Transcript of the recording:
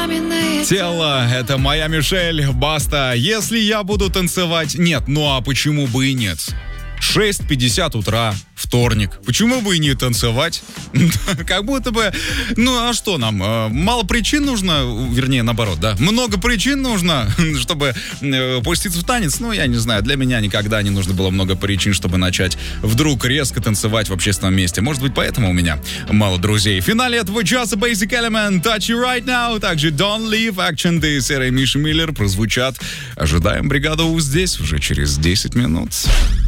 Тело, это моя Мишель, Баста. Если я буду танцевать... Нет, ну а почему бы и нет? 6:50 утра, вторник. Почему бы и не танцевать? Как будто бы... Ну, а что нам? Мало причин нужно, вернее, наоборот, да? Много причин нужно, чтобы пуститься в танец? Ну, я не знаю, для меня никогда не нужно было много причин, чтобы начать вдруг резко танцевать в общественном месте. Может быть, поэтому у меня мало друзей. В финале этого часа Basic Element, Touch You Right Now, также Don't Leave, Action Day, Сера и Миша Миллер прозвучат. Ожидаем бригаду здесь уже через 10 минут.